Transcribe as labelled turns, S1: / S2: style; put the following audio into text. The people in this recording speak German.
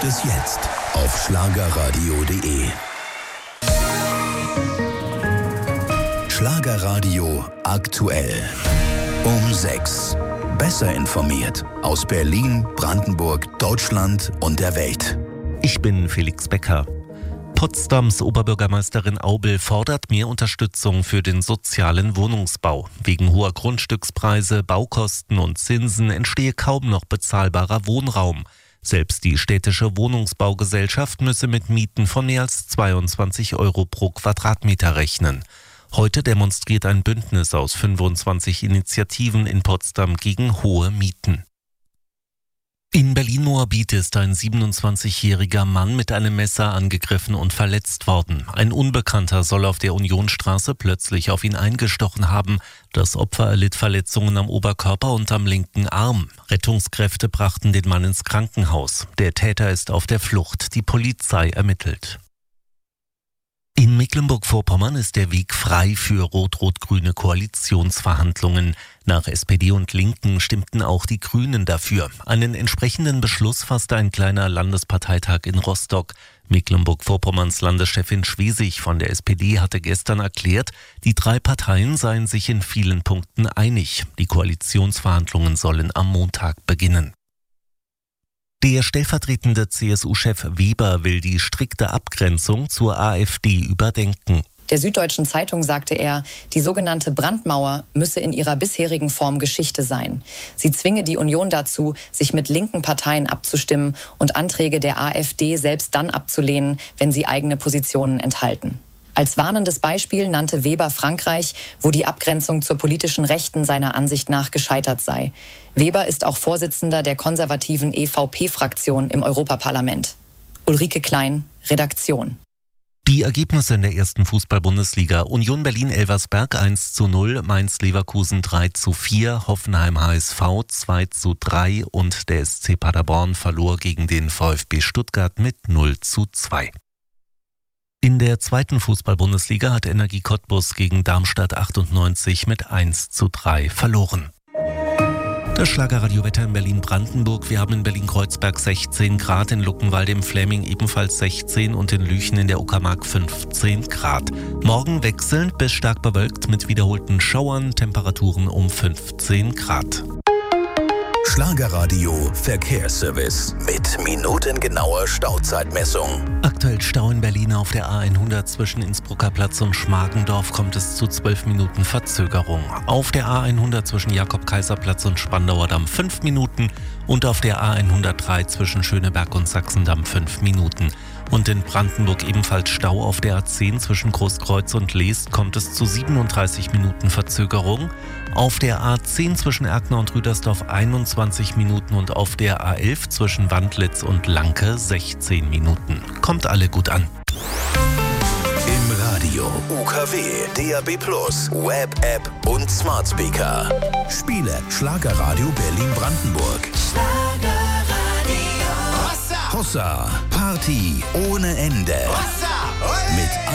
S1: es jetzt auf schlagerradio.de. Schlagerradio aktuell. Um 6. Besser informiert aus Berlin, Brandenburg, Deutschland und der Welt.
S2: Ich bin Felix Becker. Potsdams Oberbürgermeisterin Aubel fordert mehr Unterstützung für den sozialen Wohnungsbau. Wegen hoher Grundstückspreise, Baukosten und Zinsen entstehe kaum noch bezahlbarer Wohnraum. Selbst die städtische Wohnungsbaugesellschaft müsse mit Mieten von mehr als 22 € pro Quadratmeter rechnen. Heute demonstriert ein Bündnis aus 25 Initiativen in Potsdam gegen hohe Mieten. In Berlin-Moabit ist ein 27-jähriger Mann mit einem Messer angegriffen und verletzt worden. Ein Unbekannter soll auf der Unionstraße plötzlich auf ihn eingestochen haben. Das Opfer erlitt Verletzungen am Oberkörper und am linken Arm. Rettungskräfte brachten den Mann ins Krankenhaus. Der Täter ist auf der Flucht. Die Polizei ermittelt. In Mecklenburg-Vorpommern ist der Weg frei für rot-rot-grüne Koalitionsverhandlungen. Nach SPD und Linken stimmten auch die Grünen dafür. Einen entsprechenden Beschluss fasste ein kleiner Landesparteitag in Rostock. Mecklenburg-Vorpommerns Landeschefin Schwesig von der SPD hatte gestern erklärt, die 3 Parteien seien sich in vielen Punkten einig. Die Koalitionsverhandlungen sollen am Montag beginnen. Der stellvertretende CSU-Chef Weber will die strikte Abgrenzung zur AfD überdenken.
S3: Der Süddeutschen Zeitung sagte er, die sogenannte Brandmauer müsse in ihrer bisherigen Form Geschichte sein. Sie zwinge die Union dazu, sich mit linken Parteien abzustimmen und Anträge der AfD selbst dann abzulehnen, wenn sie eigene Positionen enthalten. Als warnendes Beispiel nannte Weber Frankreich, wo die Abgrenzung zur politischen Rechten seiner Ansicht nach gescheitert sei. Weber ist auch Vorsitzender der konservativen EVP-Fraktion im Europaparlament. Ulrike Klein, Redaktion.
S2: Die Ergebnisse in der ersten Fußball-Bundesliga: Union Berlin-Elversberg 1:0, Mainz-Leverkusen 3:4, Hoffenheim-HSV 2:3 und der SC Paderborn verlor gegen den VfB Stuttgart mit 0:2. In der zweiten Fußball-Bundesliga hat Energie Cottbus gegen Darmstadt 98 mit 1:3 verloren. Das Schlagerradio-Wetter in Berlin-Brandenburg. Wir haben in Berlin-Kreuzberg 16 Grad, in Luckenwalde im Fläming ebenfalls 16 und in Lüchen in der Uckermark 15 Grad. Morgen wechselnd bis stark bewölkt mit wiederholten Schauern, Temperaturen um 15 Grad.
S1: Schlagerradio Verkehrsservice mit minutengenauer Stauzeitmessung.
S2: Aktuell Stau in Berlin auf der A100 zwischen Innsbrucker Platz und Schmargendorf kommt es zu 12 Minuten Verzögerung. Auf der A100 zwischen Jakob-Kaiser-Platz und Spandauer Damm 5 Minuten und auf der A103 zwischen Schöneberg und Sachsendamm 5 Minuten. Und in Brandenburg ebenfalls Stau auf der A10 zwischen Großkreuz und Leest kommt es zu 37 Minuten Verzögerung. Auf der A10 zwischen Erkner und Rüdersdorf 21 Minuten und auf der A11 zwischen Wandlitz und Lanke 16 Minuten. Kommt alle gut an.
S1: Im Radio, UKW, DAB+, Web-App und Smart Speaker. Spiele Schlagerradio Berlin-Brandenburg. Hossa, Party ohne Ende. Mit